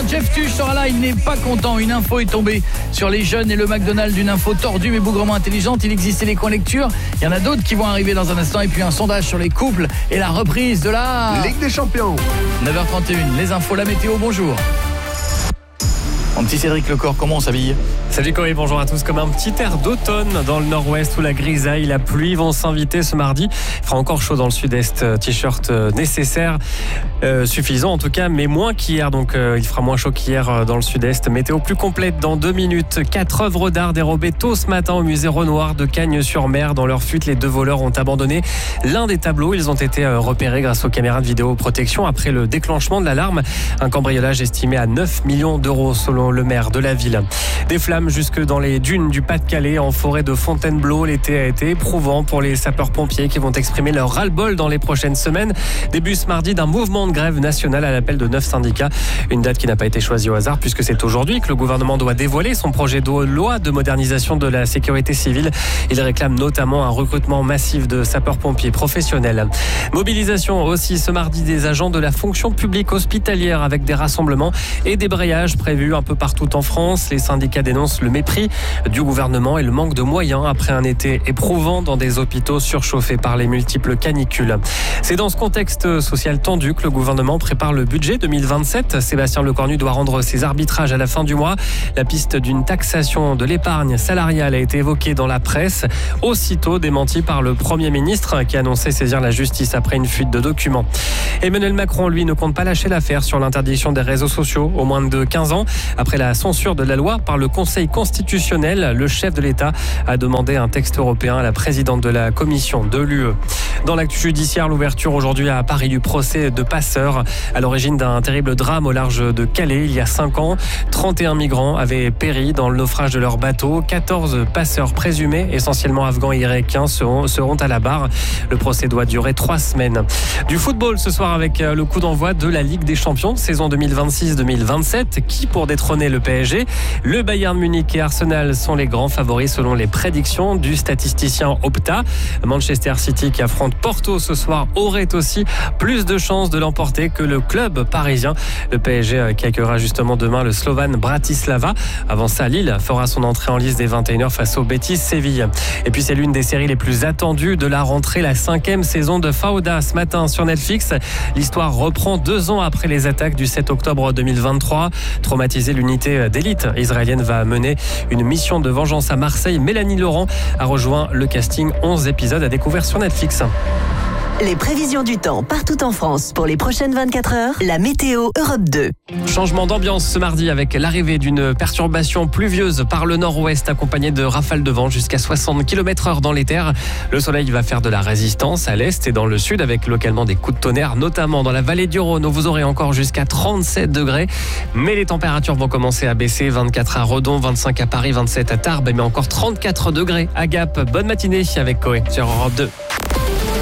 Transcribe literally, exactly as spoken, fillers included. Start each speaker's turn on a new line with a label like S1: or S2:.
S1: Jeff Tuch sera là, il n'est pas content. Une info est tombée sur les jeunes et le McDonald's, d'une info tordue mais bougrement intelligente. Il existait les coins lecture, il y en a d'autres qui vont arriver dans un instant. Et puis un sondage sur les couples et la reprise de la
S2: Ligue des Champions.
S1: neuf heures trente et une, les infos, la météo, bonjour. Mon petit Cédric Lecor, comment on s'habille ?
S3: Salut Corey, bonjour à tous. Comme un petit air d'automne dans le nord-ouest où la grisaille, la pluie vont s'inviter ce mardi. Il fera encore chaud dans le sud-est, t-shirt nécessaire, euh, suffisant en tout cas, mais moins qu'hier. Donc euh, il fera moins chaud qu'hier dans le sud-est. Météo plus complète dans deux minutes. Quatre œuvres d'art dérobées tôt ce matin au musée Renoir de Cagnes-sur-Mer. Dans leur fuite, les deux voleurs ont abandonné l'un des tableaux. Ils ont été repérés grâce aux caméras de vidéoprotection après le déclenchement de l'alarme. Un cambriolage estimé à neuf millions d'euros selon le maire de la ville. Des flammes jusque dans les dunes du Pas-de-Calais, en forêt de Fontainebleau. L'été a été éprouvant pour les sapeurs-pompiers qui vont exprimer leur ras-le-bol dans les prochaines semaines. Début ce mardi d'un mouvement de grève nationale à l'appel de neuf syndicats. Une date qui n'a pas été choisie au hasard puisque c'est aujourd'hui que le gouvernement doit dévoiler son projet de loi de modernisation de la sécurité civile. Il réclame notamment un recrutement massif de sapeurs-pompiers professionnels. Mobilisation aussi ce mardi des agents de la fonction publique hospitalière avec des rassemblements et débrayages prévus un peu partout en France. Les syndicats dénoncent le mépris du gouvernement et le manque de moyens après un été éprouvant dans des hôpitaux surchauffés par les multiples canicules. C'est dans ce contexte social tendu que le gouvernement prépare le budget deux mille vingt-sept. Sébastien Lecornu doit rendre ses arbitrages à la fin du mois. La piste d'une taxation de l'épargne salariale a été évoquée dans la presse, aussitôt démentie par le Premier ministre qui a annoncé saisir la justice après une fuite de documents. Emmanuel Macron, lui, ne compte pas lâcher l'affaire sur l'interdiction des réseaux sociaux aux moins de quinze ans. Après la censure de la loi par le Conseil constitutionnel, le chef de l'État a demandé un texte européen à la présidente de la Commission de l'U E. Dans l'actu judiciaire, l'ouverture aujourd'hui à Paris du procès de passeurs à l'origine d'un terrible drame au large de Calais il y a cinq ans. trente et un migrants avaient péri dans le naufrage de leur bateau. quatorze passeurs présumés, essentiellement afghans et irakiens, seront, seront à la barre. Le procès doit durer trois semaines. Du football ce soir avec le coup d'envoi de la Ligue des Champions, saison deux mille vingt-six deux mille vingt-sept. Qui pour détrôner le P S G ? Le Bayern Munich et Arsenal sont les grands favoris selon les prédictions du statisticien Opta. Manchester City qui affronte Porto ce soir aurait aussi plus de chances de l'emporter que le club parisien. Le P S G qui accueillera justement demain le Slovan Bratislava. Avant ça, Lille fera son entrée en lice dès vingt et une heures face au Betis Séville. Et puis c'est l'une des séries les plus attendues de la rentrée, la cinquième saison de Fauda ce matin sur Netflix. L'histoire reprend deux ans après les attaques du sept octobre deux mille vingt-trois. Traumatisée, l'unité d'élite israélienne va mener une mission de vengeance à Marseille. Mélanie Laurent a rejoint le casting. onze épisodes à découvrir sur Netflix.
S4: Les prévisions du temps partout en France pour les prochaines vingt-quatre heures. La météo Europe deux.
S3: Changement d'ambiance ce mardi avec l'arrivée d'une perturbation pluvieuse par le nord-ouest accompagnée de rafales de vent jusqu'à soixante kilomètres heure dans les terres. Le soleil va faire de la résistance à l'est et dans le sud avec localement des coups de tonnerre, notamment dans la vallée du Rhône où vous aurez encore jusqu'à trente-sept degrés. Mais les températures vont commencer à baisser. vingt-quatre à Redon, vingt-cinq à Paris, vingt-sept à Tarbes, mais encore trente-quatre degrés à Gap. Bonne matinée avec Coé sur Europe deux.